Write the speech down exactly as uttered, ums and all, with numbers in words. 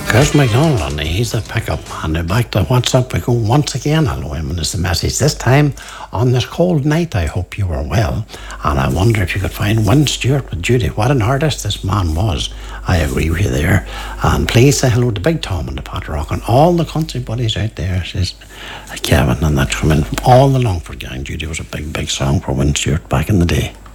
Chris McDonald, and he's the pickup. And now back to WhatsApp we go once again. Hello, and it's the message. This time, on this cold night, I hope you are well. And I wonder if you could find Wyn Stewart with Judy. What an artist this man was. I agree with you there. And please say hello to Big Tom and the Pat Rock and all the country buddies out there, says Kevin. And that's coming from all the Longford gang. Judy was a big, big song for Wyn Stewart back in the day.